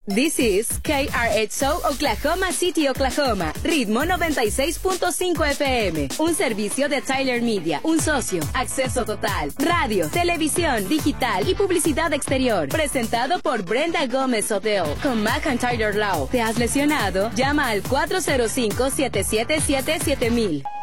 This is KRXO Oklahoma City, Oklahoma. Ritmo 96.5 FM. Un servicio de Tyler Media. Un socio. Acceso total. Radio, televisión, digital y publicidad exterior. Presentado por Brenda Gómez Hotel. Con McIntyre Law. ¿Te has lesionado? Llama al 405-777-7000.